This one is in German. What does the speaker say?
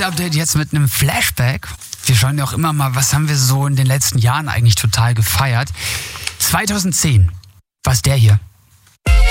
Heute-Update jetzt mit einem Flashback. Wir schauen ja auch immer mal, was haben wir so in den letzten Jahren eigentlich total gefeiert. 2010 war es der hier.